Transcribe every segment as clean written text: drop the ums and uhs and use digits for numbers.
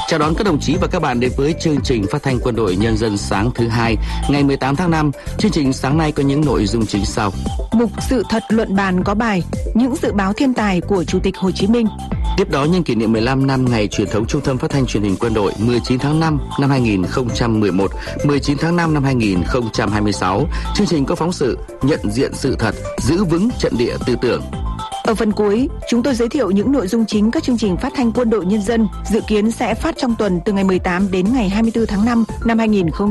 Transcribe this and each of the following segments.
Chào đón các đồng chí và các bạn đến với chương trình phát thanh Quân đội Nhân dân sáng thứ hai, ngày 18 tháng 5. Chương trình sáng nay có những nội dung chính sau. Mục sự thật luận bàn có bài những dự báo thiên tài của Chủ tịch Hồ Chí Minh. Tiếp đó, nhân kỷ niệm 15 năm ngày truyền thống Trung tâm Phát thanh Truyền hình Quân đội 19 tháng 5 năm 2011, 19 tháng 5 năm 2026, chương trình có phóng sự nhận diện sự thật, giữ vững trận địa tư tưởng. Ở phần cuối, chúng tôi giới thiệu những nội dung chính các chương trình phát thanh Quân đội Nhân dân dự kiến sẽ phát trong tuần từ ngày 18 đến ngày 24 tháng 5 năm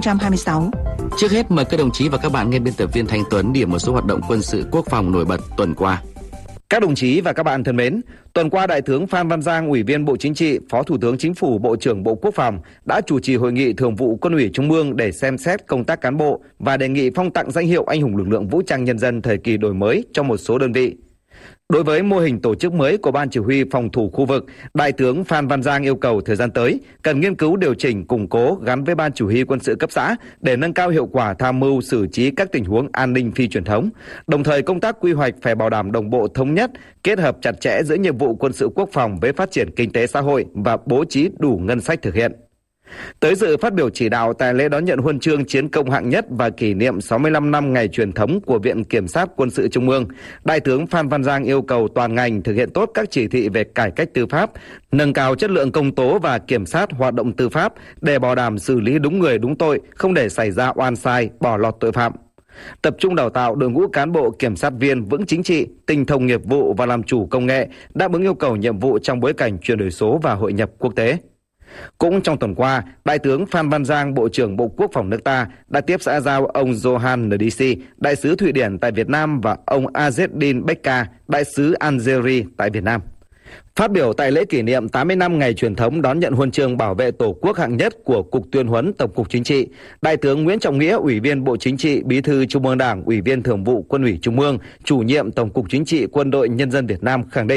2026. Trước hết, mời các đồng chí và các bạn nghe biên tập viên Thanh Tuấn điểm một số hoạt động quân sự quốc phòng nổi bật tuần qua. Các đồng chí và các bạn thân mến, tuần qua Đại tướng Phan Văn Giang, Ủy viên Bộ Chính trị, Phó Thủ tướng Chính phủ, Bộ trưởng Bộ Quốc phòng đã chủ trì hội nghị Thường vụ Quân ủy Trung ương để xem xét công tác cán bộ và đề nghị phong tặng danh hiệu Anh hùng lực lượng vũ trang nhân dân thời kỳ đổi mới cho một số đơn vị. Đối với mô hình tổ chức mới của Ban Chỉ huy Phòng thủ khu vực, Đại tướng Phan Văn Giang yêu cầu thời gian tới cần nghiên cứu điều chỉnh, củng cố gắn với Ban Chỉ huy Quân sự cấp xã để nâng cao hiệu quả tham mưu xử trí các tình huống an ninh phi truyền thống. Đồng thời, công tác quy hoạch phải bảo đảm đồng bộ, thống nhất, kết hợp chặt chẽ giữa nhiệm vụ quân sự quốc phòng với phát triển kinh tế xã hội và bố trí đủ ngân sách thực hiện. Tới dự phát biểu chỉ đạo tại lễ đón nhận huân chương chiến công hạng nhất và kỷ niệm 65 năm ngày truyền thống của Viện Kiểm sát Quân sự Trung ương, Đại tướng Phan Văn Giang yêu cầu toàn ngành thực hiện tốt các chỉ thị về cải cách tư pháp, nâng cao chất lượng công tố và kiểm sát hoạt động tư pháp để bảo đảm xử lý đúng người đúng tội, không để xảy ra oan sai, bỏ lọt tội phạm. Tập trung đào tạo đội ngũ cán bộ kiểm sát viên vững chính trị, tinh thông nghiệp vụ và làm chủ công nghệ, đáp ứng yêu cầu nhiệm vụ trong bối cảnh chuyển đổi số và hội nhập quốc tế. Cũng trong tuần qua, Đại tướng Phan Văn Giang, Bộ trưởng Bộ Quốc phòng nước ta đã tiếp xã giao ông Johan Ndisi, Đại sứ Thụy Điển tại Việt Nam và ông Azzedine Bekka, Đại sứ Algeria tại Việt Nam. Phát biểu tại lễ kỷ niệm 80 năm ngày truyền thống đón nhận huân chương bảo vệ Tổ quốc hạng nhất của Cục Tuyên huấn Tổng cục Chính trị, Đại tướng Nguyễn Trọng Nghĩa, Ủy viên Bộ Chính trị, Bí thư Trung ương Đảng, Ủy viên Thường vụ Quân ủy Trung ương, Chủ nhiệm Tổng cục Chính trị Quân đội Nhân dân Việt Nam khẳng định